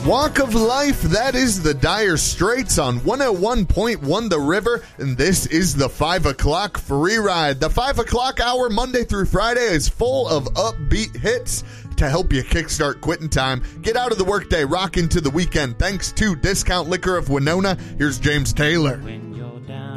Walk of Life, that is the Dire Straits on 101.1 The River, and this is the 5 o'clock free ride. The 5 o'clock hour, Monday through Friday, is full of upbeat hits to help you kickstart quitting time. Get out of the workday, rock into the weekend. Thanks to Discount Liquor of Winona, here's James Taylor. When